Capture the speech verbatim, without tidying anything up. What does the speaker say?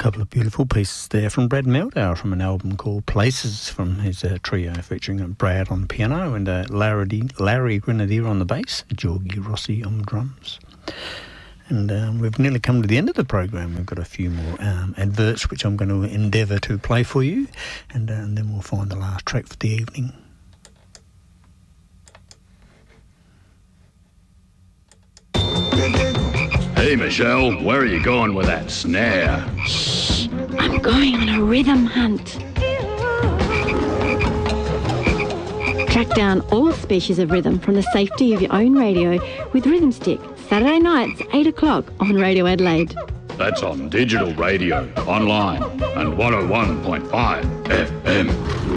couple of beautiful pieces there from Brad Meldau from an album called Places, from his uh, trio featuring Brad on piano and uh, Larry, Larry Grenadier on the bass, Georgie Rossi on drums. And um, we've nearly come to the end of the program. We've got a few more um, adverts which I'm going to endeavour to play for you, and, uh, and then we'll find the last track for the evening. Hey, Michelle, where are you going with that snare? Shh, I'm going on a rhythm hunt. Track down all species of rhythm from the safety of your own radio with Rhythm Stick, Saturday nights, eight o'clock on Radio Adelaide. That's on digital radio, online, and one oh one point five F M.